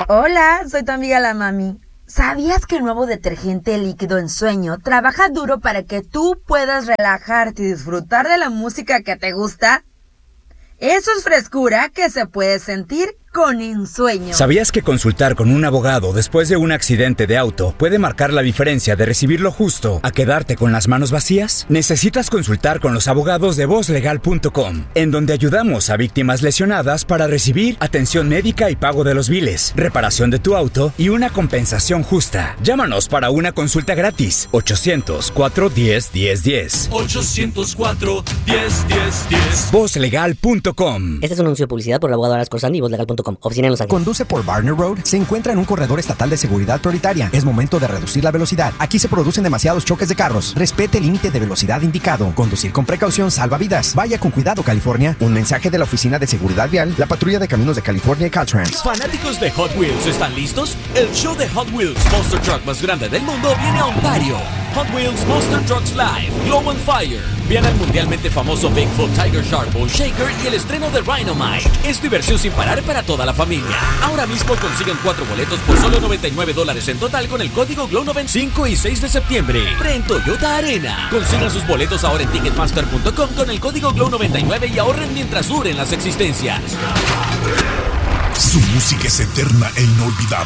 Hola, soy tu amiga la Mami. ¿Sabías que el nuevo detergente líquido en sueño trabaja duro para que tú puedas relajarte y disfrutar de la música que te gusta? Eso es frescura que se puede sentir con ensueño. ¿Sabías que consultar con un abogado después de un accidente de auto puede marcar la diferencia de recibir lo justo a quedarte con las manos vacías? Necesitas consultar con los abogados de vozlegal.com, en donde ayudamos a víctimas lesionadas para recibir atención médica y pago de los biles, reparación de tu auto y una compensación justa. Llámanos para una consulta gratis. 800-410-1010. 800-410-1010. Vozlegal.com. Este es un anuncio de publicidad por el abogado Aras Corsani y vozlegal.com. Oficina en Los Ángeles. Conduce por Barner Road. Se encuentra en un corredor estatal de seguridad prioritaria. Es momento de reducir la velocidad. Aquí se producen demasiados choques de carros. Respete el límite de velocidad indicado. Conducir con precaución salva vidas. Vaya con cuidado, California. Un mensaje de la Oficina de Seguridad Vial, la Patrulla de Caminos de California y Caltrans. Fanáticos de Hot Wheels, ¿están listos? El show de Hot Wheels Monster Truck más grande del mundo viene a Ontario. Hot Wheels Monster Trucks Live, Glow on Fire. Vean el mundialmente famoso Bigfoot, Tiger Shark, Bone Shaker y el estreno de Rhinomite. Es diversión sin parar para toda la familia. Ahora mismo consiguen 4 boletos por solo $99 en total con el código GLOW95 5 y 6 de septiembre. En Toyota Arena. Consigan sus boletos ahora en Ticketmaster.com con el código GLOW99 y ahorren mientras duren las existencias. Su música es eterna e inolvidable.